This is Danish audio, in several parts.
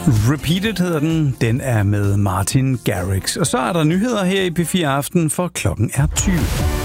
Repeated hedder den. Den er med Martin Garrix. Og så er der nyheder her i P4 Aften, for klokken er 20.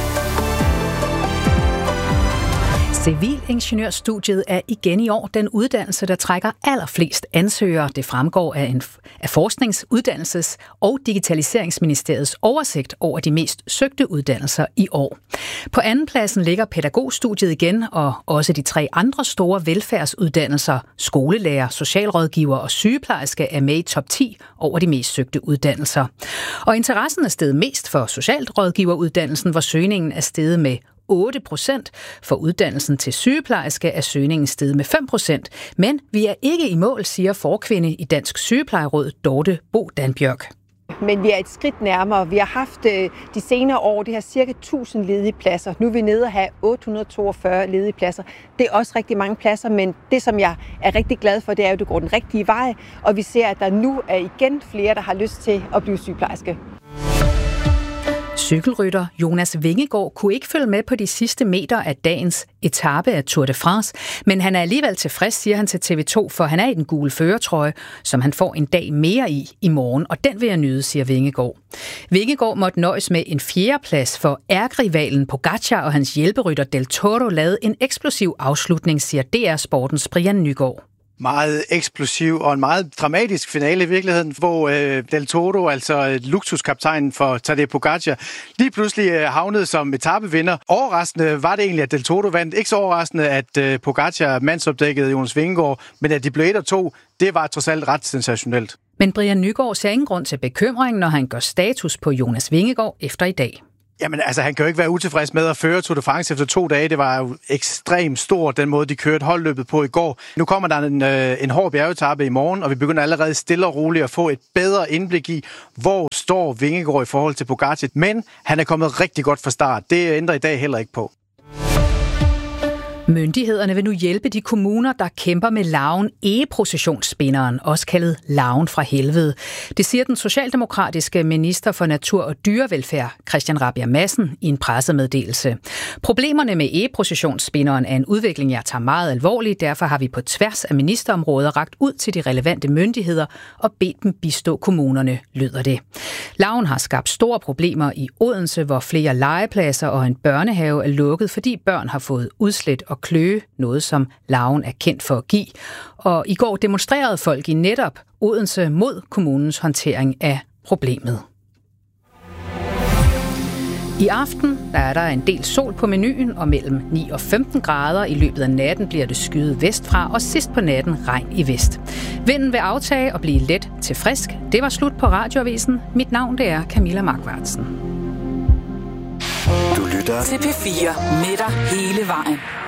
Civilingeniørstudiet er igen i år den uddannelse, der trækker allerflest ansøgere. Det fremgår af Forskningsuddannelses- og Digitaliseringsministeriets oversigt over de mest søgte uddannelser i år. På andenpladsen ligger pædagogstudiet igen, og også de 3 andre store velfærdsuddannelser, skolelærer, socialrådgiver og sygeplejerske, er med i top 10 over de mest søgte uddannelser. Og interessen er steget mest for socialrådgiveruddannelsen, hvor søgningen er steget med 8%. For uddannelsen til sygeplejerske er søgningen steget med 5%. Men vi er ikke i mål, siger forkvinde i Dansk Sygeplejeråd, Dorte Bo Danbjørk. Men vi er et skridt nærmere. Vi har haft de senere år, det her cirka 1000 ledige pladser. Nu er vi nede at have 842 ledige pladser. Det er også rigtig mange pladser, men det, som jeg er rigtig glad for, det er jo, at det går den rigtige vej. Og vi ser, at der nu er igen flere, der har lyst til at blive sygeplejerske. Cykelrytter Jonas Vingegaard kunne ikke følge med på de sidste meter af dagens etape af Tour de France, men han er alligevel tilfreds, siger han til TV2, for han er i den gule førertrøje, som han får en dag mere i morgen, og den vil jeg nyde, siger Vingegaard. Vingegaard måtte nøjes med en 4. plads, for ærgerivalen Pogačar og hans hjælperytter Del Toro lavede en eksplosiv afslutning, siger DR Sportens Brian Nygaard. Meget eksplosiv og en meget dramatisk finale i virkeligheden, hvor Del Toro, altså luksuskaptajnen for Tadej Pogačar, lige pludselig havnede som etapevinder. Overraskende var det egentlig, at Del Toro vandt. Ikke så overraskende, at Pogačar mandsopdækkede Jonas Vingegaard, men at de blev 1 og 2, det var trods alt ret sensationelt. Men Brian Nygaard ser ingen grund til bekymring, når han gør status på Jonas Vingegaard efter i dag. Jamen altså, han kan jo ikke være utilfreds med at føre Tour de France efter 2 dage. Det var jo ekstremt stort, den måde, de kørte holdløbet på i går. Nu kommer der en hård bjergetappe i morgen, og vi begynder allerede stille og roligt at få et bedre indblik i, hvor står Vingegaard i forhold til Pogačar. Men han er kommet rigtig godt fra start. Det ændrer i dag heller ikke på. Myndighederne vil nu hjælpe de kommuner, der kæmper med larven egeprocessionsspinderen, også kaldet larven fra helvede. Det siger den socialdemokratiske minister for natur og dyrevelfærd, Christian Rabjerg Madsen, i en pressemeddelelse. Problemerne med egeprocessionsspinderen er en udvikling, jeg tager meget alvorligt. Derfor har vi på tværs af ministerområder rakt ud til de relevante myndigheder og bedt dem bistå kommunerne, lyder det. Larven har skabt store problemer i Odense, hvor flere legepladser og en børnehave er lukket, fordi børn har fået udslæt og kløe, noget som larven er kendt for at give. Og i går demonstrerede folk i netop Odense mod kommunens håndtering af problemet. I aften der er der en del sol på menuen, og mellem 9 og 15 grader. I løbet af natten bliver det skyet vestfra, og sidst på natten regn i vest. Vinden vil aftage og blive let til frisk. Det var slut på Radioavisen. Mit navn det er Camilla Markvartsen. Du lytter til P4 med dig hele vejen.